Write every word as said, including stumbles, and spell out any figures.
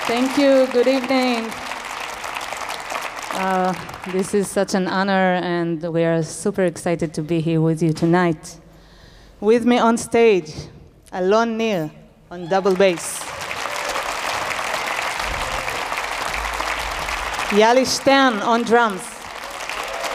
Thank you. Good evening. Uh, this is such an honor, and we are super excited to be here with you tonight. With me on stage, Alon Nir on double bass, Yali Stern on drums,